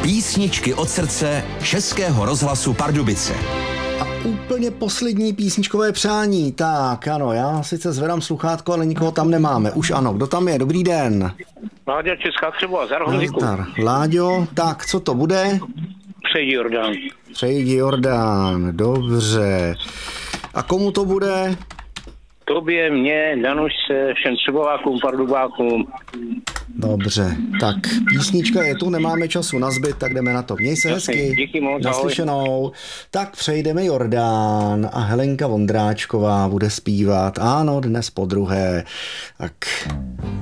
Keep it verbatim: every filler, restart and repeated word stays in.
Písničky od srdce Českého rozhlasu Pardubice. A úplně poslední písničkové přání. Tak, ano, já sice zvedám sluchátko, ale nikoho tam nemáme. Už ano, kdo tam je? Dobrý den. Láďa Česká Třebová, Zar Honziku. Láďo, tak, co to bude? Přejdi Jordán. Přejdi Jordán, dobře. A komu to bude? Tobě, mě, Danušce, všem Třebovákům, Pardubákům. Dobře, tak písnička je tu, nemáme času na zbyt, tak jdeme na to. Měj se hezky. Díky moc. Naslyšenou. Tak přejdeme Jordán a Helenka Vondráčková bude zpívat. Ano, dnes po druhé. Tak...